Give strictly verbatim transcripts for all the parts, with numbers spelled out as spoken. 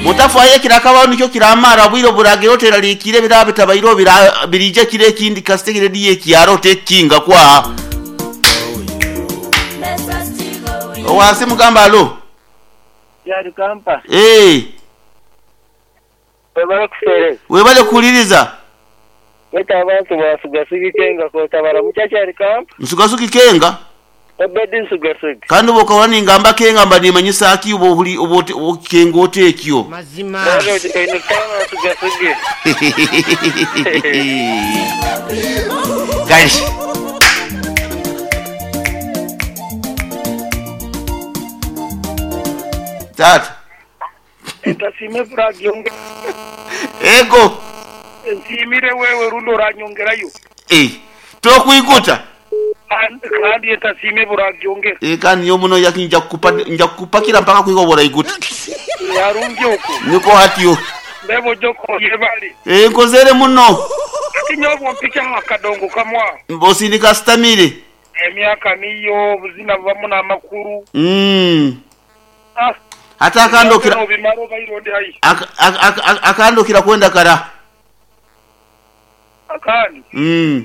mutafaye kirakabaho nicyo kiramara bwiro buragero teralikire birabe tabayiro birije kire kindi kastegere diye kiyaro tekinga kwa wase mugamba alo yari kampa eh webale kusere webale kuliriza weta abantu basugasugi kenga ko tabara muchacha yari kampa nsugasugi kenga obedi nsugasugi kandi boka ni ngamba kenga mbani manyisa aki ubo huli ubo kengo tekyo mazima lero ene kama nsugasugi guys tata entasime fura gyonge ego ensimire wewe rundo ranyongerayo eh to kuikuta kandi entasime fura gyonge eh kandi yo muno yakinja kupa nja kupakira mpaka kuiko bora iguta yarungi uko niko hatiyo ndebo joko yebali eh nkozere muno kinyobo mpika makadongo kamwa mbosi nikastamire emyaka niyo buzina bavamo namakuru mm ah hata akandokira bimaro bayirode hayi akandokira kwenda kara akandi mm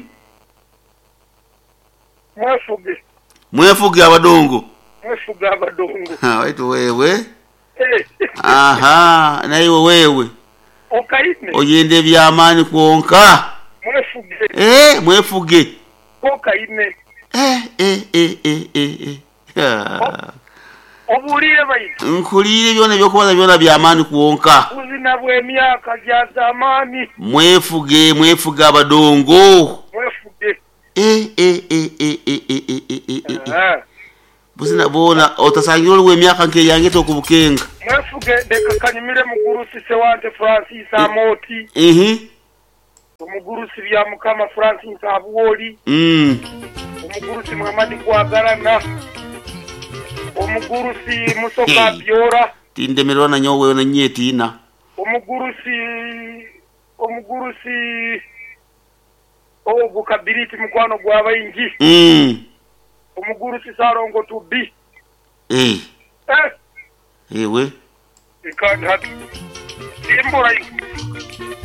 mwefuge mwefuge abadongo mwefuge abadongo ha waitu wewe eh aha na iwe wewe okaine oyende byamani kuonka mwefuge eh mwefuge okaine eh eh eh eh eh obulire bayita nkulire byone byokubaza byona byamani kuonka uzina bwe myaka ya zamani mwefuge mwefuge abadongo mwefuge eh eh eh eh eh eh eh eh ah buzina bona otasangiro lwe myaka nke yange to kubukenga mwefuge de kanyimire mugurusi sewante Francis Amoti mhm umugurusi bya mukama Francis Abuoli mm umugurusi Muhammad Kwagarana umugurusi Musoka Biora tindemerwa na nyowe na nyetina umugurusi umugurusi obu kabiriti mukwano gwabayingi mm umugurusi Sarongo tubi eh eh ewe ikandi hati imbura